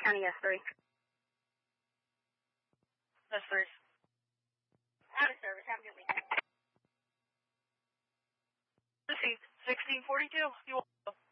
County S3. S3. Out of service. Have a good weekend. Received. 1642. You